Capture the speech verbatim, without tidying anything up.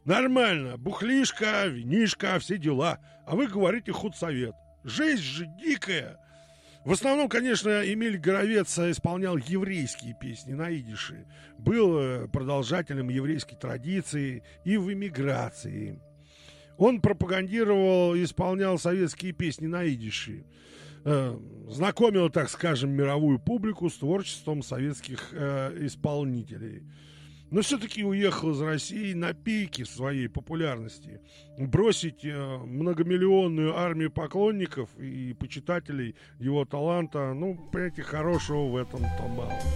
Нормально. Бухлишка, винишка, все дела. А вы говорите худсовет. Жизнь же дикая. В основном, конечно, Эмиль Горовец исполнял еврейские песни на идише. Был продолжателем еврейской традиции и в эмиграции. Он пропагандировал и исполнял советские песни на идише. Знакомил, так скажем, мировую публику с творчеством советских э, исполнителей. Но все-таки уехал из России на пике своей популярности. Бросить э, многомиллионную армию поклонников и почитателей его таланта, ну, понимаете, хорошего в этом-то мало.